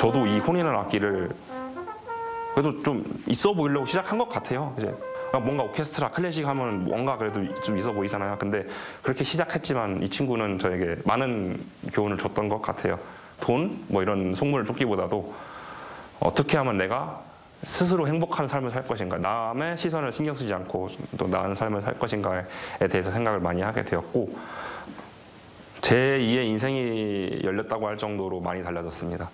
저도 이 혼인을 악기를 그래도 좀 있어 보이려고 시작한 것 같아요. 이제 뭔가 오케스트라 클래식 하면 뭔가 그래도 좀 있어 보이잖아요. 근데 그렇게 시작했지만 이 친구는 저에게 많은 교훈을 줬던 것 같아요. 돈, 뭐 이런 속물을 쫓기보다도 어떻게 하면 내가 스스로 행복한 삶을 살 것인가, 남의 시선을 신경 쓰지 않고 또 나은 삶을 살 것인가에 대해서 생각을 많이 하게 되었고, 제 2의 인생이 열렸다고 할 정도로 많이 달라졌습니다.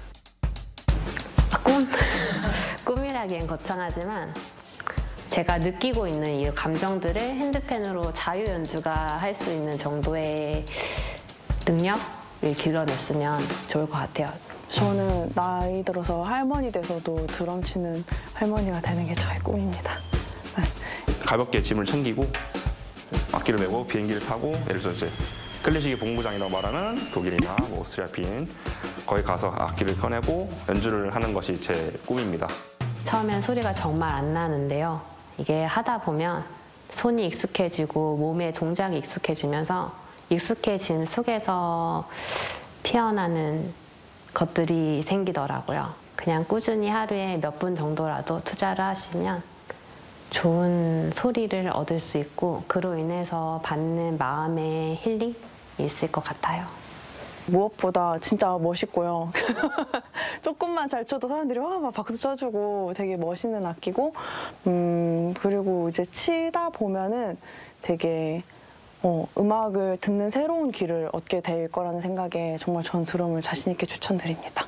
꿈이라기엔 거창하지만 제가 느끼고 있는 이 감정들을 핸드펜으로 자유 연주가 할 수 있는 정도의 능력을 길러냈으면 좋을 것 같아요. 저는 나이 들어서 할머니 돼서도 드럼 치는 할머니가 되는 게 저의 꿈입니다. 네. 가볍게 짐을 챙기고 악기를 메고 비행기를 타고, 예를 들어서 이제 클래식의 본부장이라고 말하는 독일이나 뭐 오스트리아, 빈, 거기 가서 악기를 꺼내고 연주를 하는 것이 제 꿈입니다. 처음엔 소리가 정말 안 나는데요. 이게 하다 보면 손이 익숙해지고 몸의 동작이 익숙해지면서 익숙해진 속에서 피어나는 것들이 생기더라고요. 그냥 꾸준히 하루에 몇 분 정도라도 투자를 하시면 좋은 소리를 얻을 수 있고, 그로 인해서 받는 마음의 힐링이 있을 것 같아요. 무엇보다 진짜 멋있고요. 조금만 잘 쳐도 사람들이 와 막 박수 쳐주고 되게 멋있는 악기고, 그리고 이제 치다 보면은 되게 음악을 듣는 새로운 귀를 얻게 될 거라는 생각에 정말 전 드럼을 자신 있게 추천드립니다.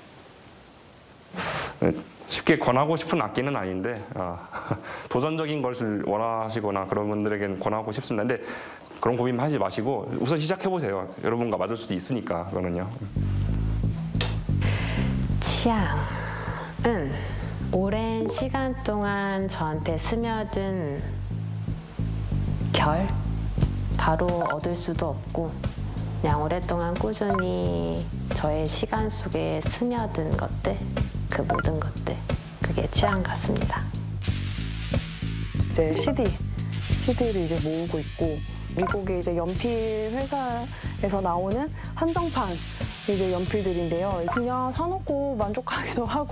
쉽게 권하고 싶은 악기는 아닌데 도전적인 것을 원하시거나 그런 분들에게는 권하고 싶습니다. 근데 그런 고민 하지 마시고 우선 시작해보세요. 여러분과 맞을 수도 있으니까. 그거는요. 취향은 오랜 시간 동안 저한테 스며든 결? 바로 얻을 수도 없고, 그냥 오랫동안 꾸준히 저의 시간 속에 스며든 것들, 그 모든 것들, 그게 취향 같습니다. 이제 CD를 이제 모으고 있고, 미국의 이제 연필 회사에서 나오는 한정판 이제 연필들인데요. 그냥 사놓고 만족하기도 하고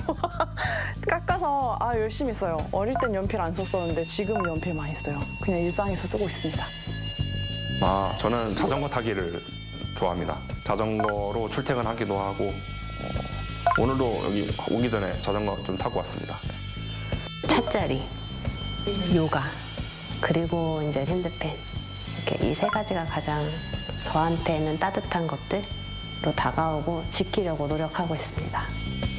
깎아서 열심히 써요. 어릴 땐 연필 안 썼었는데 지금 연필 많이 써요. 그냥 일상에서 쓰고 있습니다. 저는 자전거 타기를 좋아합니다. 자전거로 출퇴근하기도 하고, 오늘도 여기 오기 전에 자전거 좀 타고 왔습니다. 찻자리, 요가, 그리고 이제 핸드펜, 이렇게 이 세 가지가 가장 저한테는 따뜻한 것들로 다가오고 지키려고 노력하고 있습니다.